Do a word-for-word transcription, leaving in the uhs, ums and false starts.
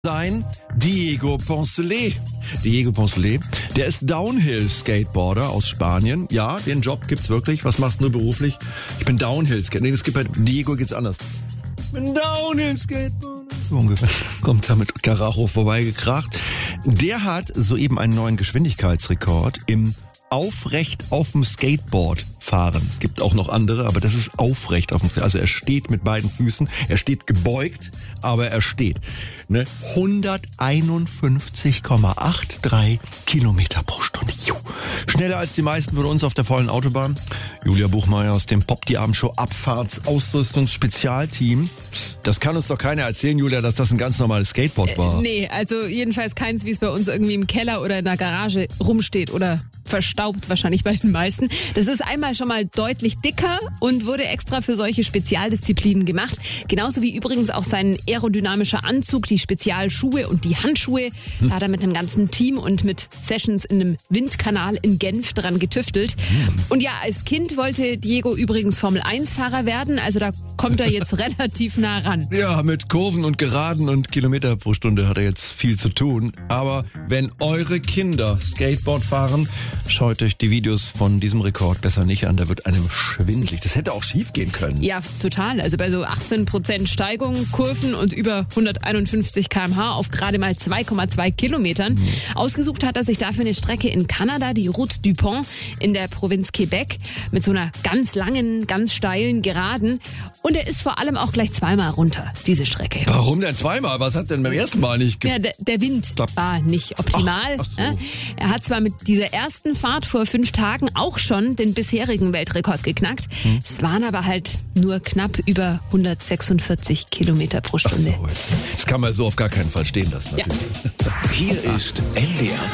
sein Diego Poncelet. Diego Poncelet, der ist Downhill-Skateboarder aus Spanien. Ja, den Job gibt's wirklich. Was machst du nur beruflich? Ich bin Downhill-Skateboarder. Nee, das gibt bei Diego geht's anders. Ich bin Downhill-Skateboarder. So ungefähr. Kommt da mit Karacho vorbeigekracht. Der hat soeben einen neuen Geschwindigkeitsrekord im aufrecht auf dem Skateboard fahren. Es gibt auch noch andere, aber das ist aufrecht auf dem Skateboard. Also er steht mit beiden Füßen, er steht gebeugt, aber er steht. Ne? hunderteinundfünfzig Komma dreiundachtzig Kilometer pro Stunde. Juh. Schneller als die meisten von uns auf der vollen Autobahn. Julia Buchmeier aus dem Pop die Abendshow Abfahrtsausrüstungsspezialteam. Das kann uns doch keiner erzählen, Julia, dass das ein ganz normales Skateboard war. Äh, nee, also jedenfalls keins, wie es bei uns irgendwie im Keller oder in der Garage rumsteht oder verstaubt wahrscheinlich bei den meisten. Das ist einmal schon mal deutlich dicker und wurde extra für solche Spezialdisziplinen gemacht. Genauso wie übrigens auch sein aerodynamischer Anzug, die Spezialschuhe und die Handschuhe. Da hat er mit einem ganzen Team und mit Sessions in einem Windkanal in Genf dran getüftelt. Und ja, als Kind wollte Diego übrigens Formel eins Fahrer werden. Also da kommt er jetzt relativ nah ran. Ja, mit Kurven und Geraden und Kilometer pro Stunde hat er jetzt viel zu tun. Aber wenn eure Kinder Skateboard fahren, schaut euch die Videos von diesem Rekord besser nicht an, da wird einem schwindelig. Das hätte auch schief gehen können. Ja, total. Also bei so achtzehn Prozent Steigung, Kurven und über hunderteinundfünfzig Kilometer pro Stunde auf gerade mal zwei Komma zwei Kilometern. Mhm. Ausgesucht hat er sich dafür eine Strecke in Kanada, die Route du Pont in der Provinz Quebec, mit so einer ganz langen, ganz steilen Geraden. Und er ist vor allem auch gleich zweimal runter, diese Strecke. Warum denn zweimal? Was hat denn beim ersten Mal nicht ge- Ja, der, der Wind war nicht optimal. Ach, ach so. Er hat zwar mit dieser ersten Fahrt vor fünf Tagen auch schon den bisherigen Weltrekord geknackt. Hm. Es waren aber halt nur knapp über hundertsechsundvierzig Kilometer pro Stunde. Ach so, das kann man so auf gar keinen Fall stehen lassen. Ja. Hier ist N D R